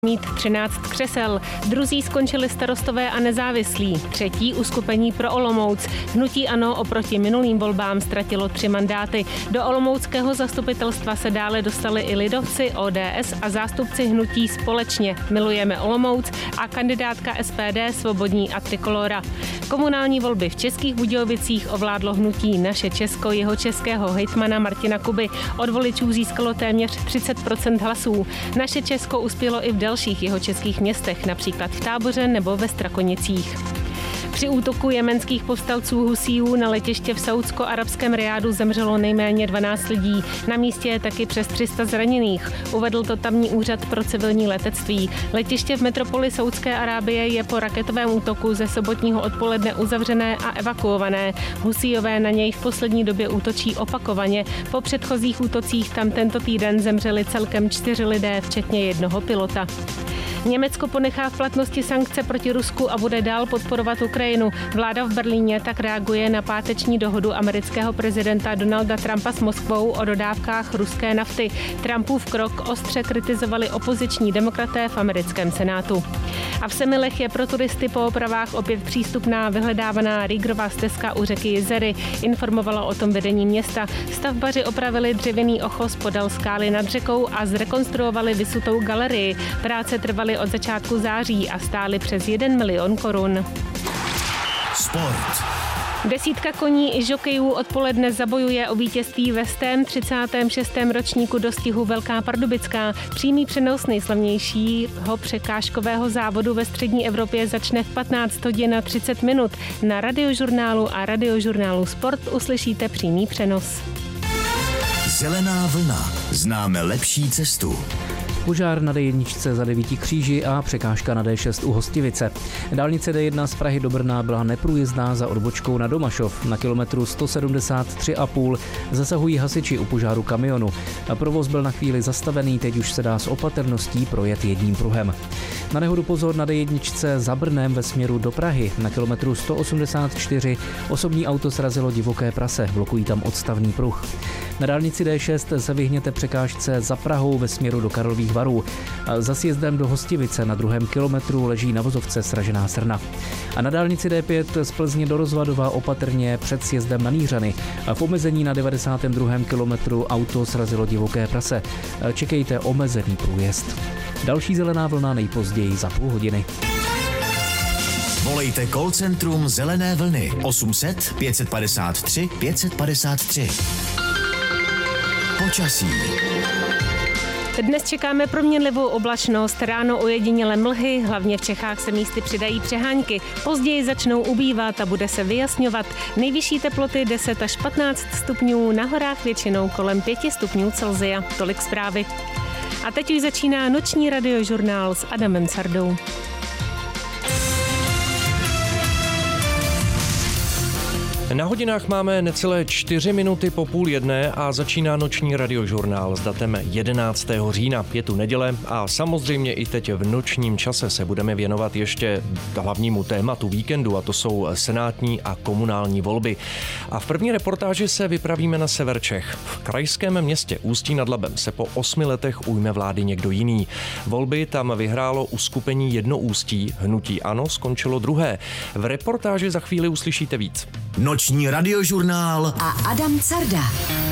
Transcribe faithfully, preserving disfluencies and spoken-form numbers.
mít třináct křesel, druzí skončili Starostové a nezávislí, třetí uskupení pro Olomouc. Hnutí ANO oproti minulým volbám ztratilo tři mandáty. Do olomouckého zastupitelstva se dále dostali i lidovci, O D S a zástupci hnutí Společně Milujeme Olomouc a kandidátka S P D Svobodní a Trikolora. Komunální volby v Českých Budějovicích ovládlo hnutí Naše Česko jihočeského hejtmana Martina Kuby. Od voličů získalo téměř třicet procent hlasů. Naše Česko uspělo i v dalších jihočeských městech, například v Táboře nebo ve Strakonicích. Při útoku jemenských povstalců Husíů na letiště v saúdsko-arabském Rijádu zemřelo nejméně dvanáct lidí. Na místě je taky přes tři sta zraněných. Uvedl to tamní úřad pro civilní letectví. Letiště v metropoli Saúdské Arábie je po raketovém útoku ze sobotního odpoledne uzavřené a evakuované. Husíové na něj v poslední době útočí opakovaně. Po předchozích útocích tam tento týden zemřeli celkem čtyři lidé, včetně jednoho pilota. Německo ponechá v platnosti sankce proti Rusku a bude dál podporovat Ukrajinu. Vláda v Berlíně tak reaguje na páteční dohodu amerického prezidenta Donalda Trumpa s Moskvou o dodávkách ruské nafty. Trumpův krok ostře kritizovali opoziční demokraté v americkém senátu. A v Semilech je pro turisty po opravách opět přístupná vyhledávaná Rýgrová stezka u řeky Jizery. Informovalo o tom vedení města. Stavbaři opravili dřevěný ochos podél skály nad řekou a zrekonstruovali vysutou galerii. Práce trvaly od začátku září a stály přes jeden milion korun. Sport. Desítka koní i žokejů odpoledne zabojuje o vítězství ve stém třicátém šestém ročníku dostihu Velká Pardubická. Přímý přenos nejslavnějšího překážkového závodu ve střední Evropě začne v patnáct hodin a třicet minut. Na Radiožurnálu a Radiožurnálu Sport uslyšíte přímý přenos. Zelená vlna. Známe lepší cestu. Požár na D jedna za devíti kříži a překážka na D šest u Hostivice. Dálnice D jedna z Prahy do Brna byla neprůjezdná za odbočkou na Domašov. Na kilometru sto sedmdesát tři a půl zasahují hasiči u požáru kamionu. Provoz byl na chvíli zastavený, teď už se dá s opatrností projet jedním pruhem. Na nehodu pozor na D jedna za Brnem ve směru do Prahy. Na kilometru sto osmdesát čtyři osobní auto srazilo divoké prase, blokují tam odstavný pruh. Na dálnici D šest se vyhněte překážce za Prahou ve směru do Karlových Varů. Za sjezdem do Hostivice na druhém kilometru leží na vozovce sražená srna. A na dálnici D pět z Plzně do Rozvadova opatrně před sjezdem na Nýřany. V omezení na devadesátém druhém kilometru auto srazilo divoké prase. Čekejte omezený průjezd. Další zelená vlna nejpozději za půl hodiny. Volejte call centrum Zelené vlny osm set pět padesát tři pět padesát tři. Počasí. Dnes čekáme proměnlivou oblačnost, ráno ojedinělé mlhy, hlavně v Čechách se místy přidají přehánky. Později začnou ubývat a bude se vyjasňovat. Nejvyšší teploty deset až patnáct stupňů, na horách většinou kolem pět stupňů Celsia. Tolik zprávy. A teď už začíná noční radiožurnál s Adamem Sardou. Na hodinách máme necelé čtyři minuty po půl jedné a začíná noční radiožurnál s datem jedenáctého října. Je tu neděle a samozřejmě i teď v nočním čase se budeme věnovat ještě hlavnímu tématu víkendu, a to jsou senátní a komunální volby. A v první reportáži se vypravíme na sever Čech. V krajském městě Ústí nad Labem se po osmi letech ujme vlády někdo jiný. Volby tam vyhrálo uskupení Jednoústí, hnutí ANO skončilo druhé. V reportáži za chvíli uslyšíte víc. Noční radiožurnál a Adam Carda.